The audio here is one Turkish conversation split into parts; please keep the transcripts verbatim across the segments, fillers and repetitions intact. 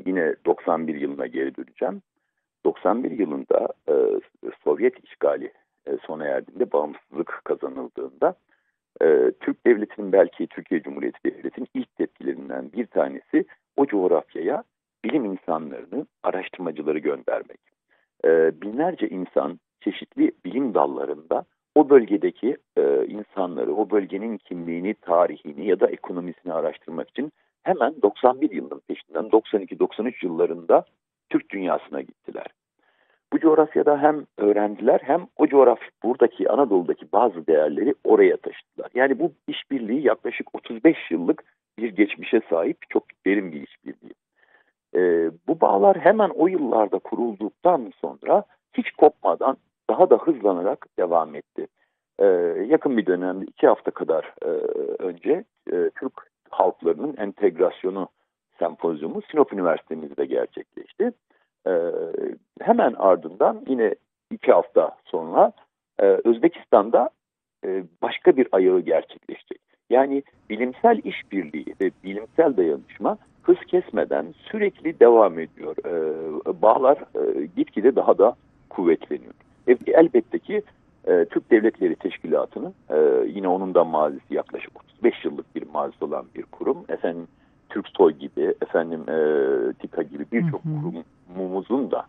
yine doksan bir yılına geri döneceğim. doksan bir yılında e, Sovyet işgali e, sona erdiğinde, bağımsızlık kazanıldığında e, Türk Devleti'nin, belki Türkiye Cumhuriyeti Devleti'nin ilk tepkilerinden bir tanesi o coğrafyaya bilim insanlarını, araştırmacıları göndermek. E, binlerce insan çeşitli bilim dallarında o bölgedeki e, insanları, o bölgenin kimliğini, tarihini ya da ekonomisini araştırmak için hemen doksan bir yılının peşinden doksan iki doksan üç yıllarında Türk dünyasına gittiler. Bu coğrafyada hem öğrendiler hem o coğrafya, buradaki Anadolu'daki bazı değerleri oraya taşıdılar. Yani bu işbirliği yaklaşık otuz beş yıllık bir geçmişe sahip, çok derin bir işbirliği. Ee, bu bağlar hemen o yıllarda kurulduktan sonra hiç kopmadan daha da hızlanarak devam etti. Ee, yakın bir dönemde, iki hafta kadar e, önce e, Türk halklarının entegrasyonu sempozyumu Sinop Üniversitemizde gerçekleşti. Ee, hemen ardından yine iki hafta sonra e, Özbekistan'da e, başka bir ayağı gerçekleşecek. Yani bilimsel işbirliği ve bilimsel dayanışma hız kesmeden sürekli devam ediyor. Ee, bağlar e, gitgide daha da kuvvetleniyor. E, elbette ki e, Türk Devletleri Teşkilatı'nın e, yine onun da mazisi, yaklaşık otuz beş yıllık bir mazisi olan bir kurum. Efendim Türksoy gibi, efendim e, TİKA gibi birçok kurumumuzun da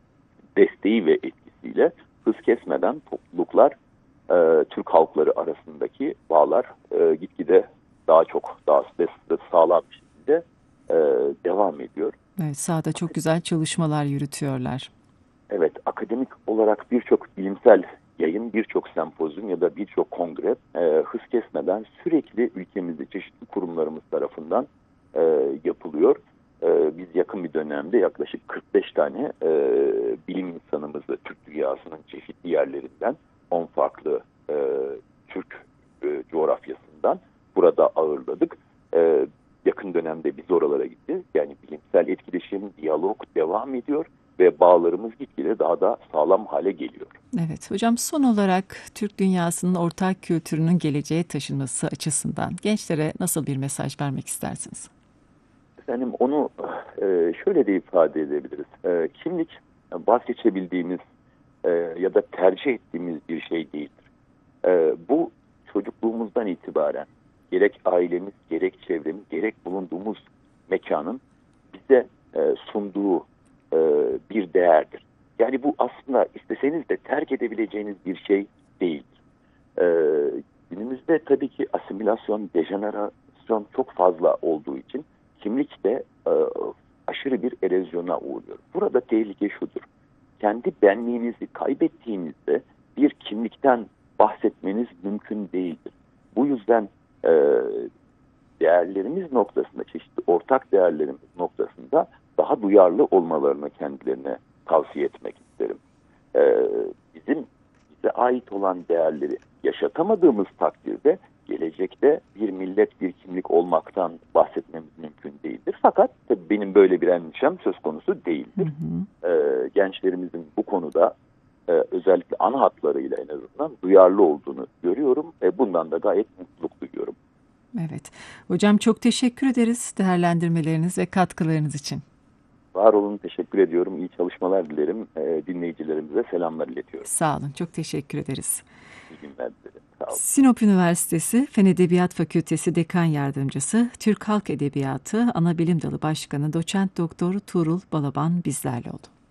desteği ve etkisiyle hız kesmeden topluluklar, e, Türk halkları arasındaki bağlar e, gitgide daha çok, daha sağlam bir şekilde e, devam ediyor. Evet, sahada çok güzel çalışmalar yürütüyorlar. Evet, akademik olarak birçok bilimsel yayın, birçok sempozyum ya da birçok kongre e, hız kesmeden sürekli ülkemizde çeşitli kurumlarımız tarafından e, yapılıyor. E, biz yakın bir dönemde yaklaşık kırk beş tane e, bilim insanımızı Türk dünyasının çeşitli yerlerinden, on farklı e, Türk e, coğrafyasından burada ağırladık. E, yakın dönemde biz oralara gittik. Yani bilimsel etkileşim, diyalog devam ediyor ve bağlarımız gitgide daha da sağlam hale geliyor. Evet hocam, son olarak Türk dünyasının ortak kültürünün geleceğe taşınması açısından gençlere nasıl bir mesaj vermek istersiniz? Efendim onu e, şöyle de ifade edebiliriz. E, kimlik vazgeçebildiğimiz e, ya da tercih ettiğimiz bir şey değildir. E, bu çocukluğumuzdan itibaren gerek ailemiz, gerek çevremiz, gerek bulunduğumuz mekanın bize e, sunduğu e, bir değerdir. Yani bu aslında isteseniz de terk edebileceğiniz bir şey değildir. E, günümüzde tabii ki asimilasyon, dejenerasyon çok fazla olduğu için kimlik de e, aşırı bir erozyona uğruyor. Burada tehlike şudur: kendi benliğinizi kaybettiğinizde bir kimlikten bahsetmeniz mümkün değildir. Bu yüzden e, değerlerimiz noktasında, çeşitli ortak değerlerimiz noktasında daha duyarlı olmalarını kendilerine tavsiye etmek isterim. E, bizim bize ait olan değerleri yaşatamadığımız takdirde gelecekte bir millet, bir kimlik olmaktan bahsetmemiz mümkün değildir. Fakat tabii benim böyle bir endişem söz konusu değildir. Hı hı. Ee, gençlerimizin bu konuda e, özellikle ana hatlarıyla en azından duyarlı olduğunu görüyorum ve bundan da gayet mutluluk duyuyorum. Evet. Hocam çok teşekkür ederiz değerlendirmeleriniz ve katkılarınız için. Var olun, teşekkür ediyorum. İyi çalışmalar dilerim. E, dinleyicilerimize selamlar iletiyorum. Sağ olun, çok teşekkür ederiz. İyi günler dilerim. Sağ olun. Sinop Üniversitesi Fen Edebiyat Fakültesi Dekan Yardımcısı, Türk Halk Edebiyatı Anabilim Dalı Başkanı Doçent Doktor Tuğrul Balaban bizlerle oldu.